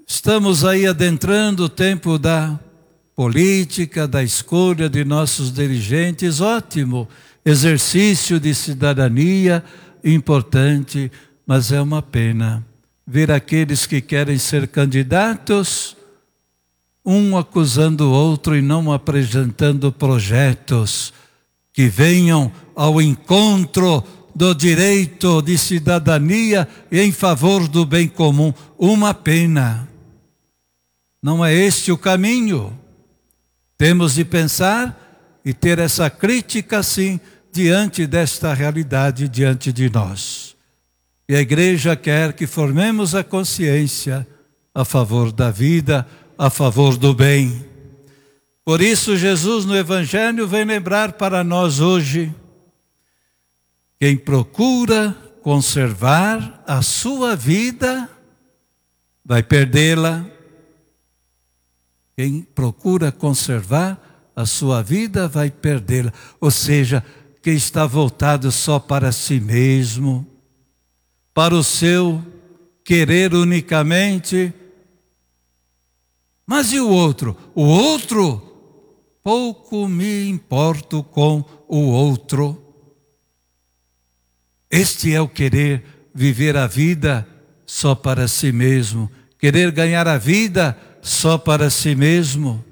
Estamos aí adentrando o tempo da política, da escolha de nossos dirigentes. Ótimo, exercício de cidadania importante, mas é uma pena ver aqueles que querem ser candidatos, um acusando o outro e não apresentando projetos que venham ao encontro do direito de cidadania e em favor do bem comum. Uma pena. Não é este o caminho. Temos de pensar e ter essa crítica, sim, diante desta realidade, diante de nós. E a igreja quer que formemos a consciência a favor da vida, a favor do bem. Por isso, Jesus no Evangelho vem lembrar para nós hoje: quem procura conservar a sua vida, vai perdê-la. Quem procura conservar a sua vida, vai perdê-la. Ou seja, quem está voltado só para si mesmo, para o seu querer unicamente. Mas e o outro? O outro, pouco me importo com o outro. Este é o querer viver a vida só para si mesmo, querer ganhar a vida só para si mesmo.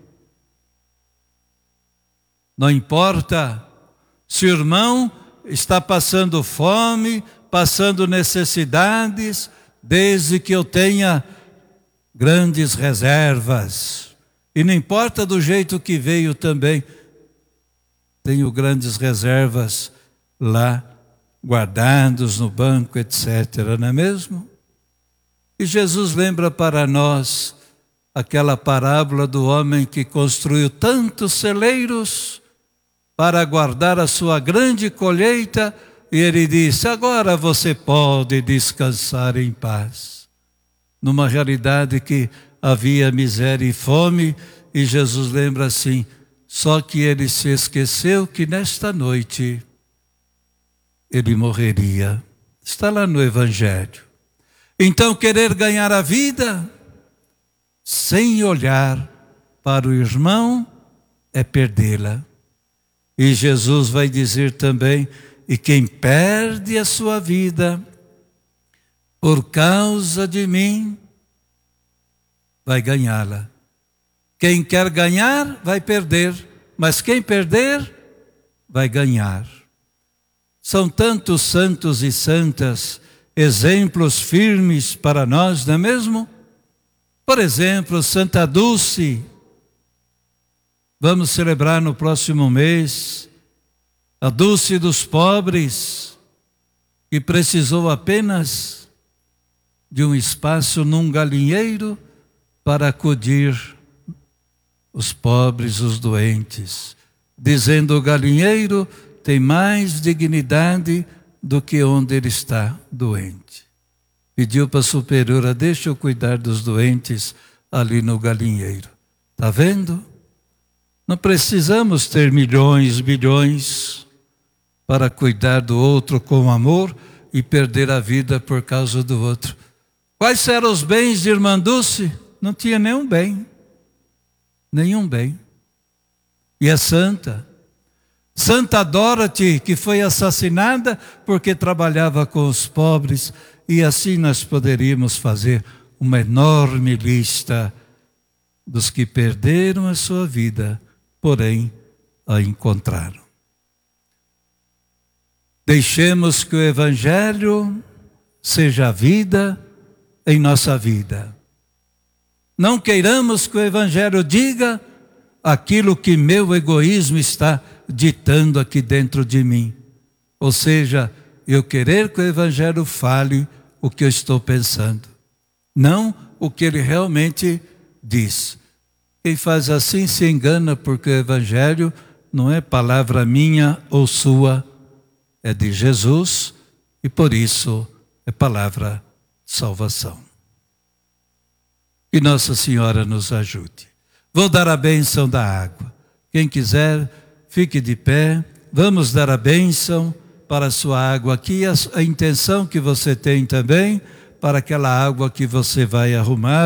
Não importa se o irmão está passando fome, passando necessidades, desde que eu tenha grandes reservas. E não importa do jeito que veio também, tenho grandes reservas lá, guardados no banco, etc. Não é mesmo? E Jesus lembra para nós aquela parábola do homem que construiu tantos celeiros para guardar a sua grande colheita, e ele disse: agora você pode descansar em paz. Numa realidade que havia miséria e fome, e Jesus lembra assim: só que ele se esqueceu que nesta noite ele morreria. Está lá no Evangelho. Então, querer ganhar a vida sem olhar para o irmão é perdê-la. E Jesus vai dizer também: e quem perde a sua vida por causa de mim, vai ganhá-la. Quem quer ganhar, vai perder. Mas quem perder, vai ganhar. São tantos santos e santas, exemplos firmes para nós, não é mesmo? Por exemplo, Santa Dulce. Vamos celebrar no próximo mês a Dulce dos pobres, que precisou apenas de um espaço num galinheiro para acudir os pobres, os doentes, dizendo: o galinheiro tem mais dignidade do que onde ele está doente. Pediu para a superiora: deixa eu cuidar dos doentes ali no galinheiro. Está vendo? Não precisamos ter milhões, bilhões para cuidar do outro com amor e perder a vida por causa do outro. Quais eram os bens de irmã Dulce? Não tinha nenhum bem. Nenhum bem. E é santa. Santa Dorothy, que foi assassinada porque trabalhava com os pobres. E assim nós poderíamos fazer uma enorme lista dos que perderam a sua vida, porém a encontraram. Deixemos que o Evangelho seja a vida em nossa vida. Não queiramos que o Evangelho diga aquilo que meu egoísmo está ditando aqui dentro de mim. Ou seja, eu querer que o Evangelho fale o que eu estou pensando, não o que ele realmente diz. Quem faz assim se engana, porque o Evangelho não é palavra minha ou sua, é de Jesus, e por isso é palavra de salvação. Que Nossa Senhora nos ajude. Vou dar a bênção da água. Quem quiser, fique de pé. Vamos dar a bênção para a sua água aqui, a intenção que você tem também para aquela água que você vai arrumar.